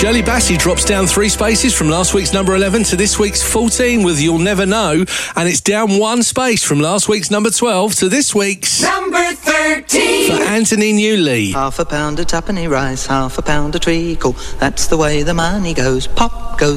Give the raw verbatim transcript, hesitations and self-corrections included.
Shirley Bassey drops down three spaces from last week's number eleven to this week's fourteen with You'll Never Know, and it's down one space from last week's number twelve to this week's number thirteen for Anthony Newley. Half a pound of tuppenny rice, half a pound of treacle. That's the way the money goes. Pop goes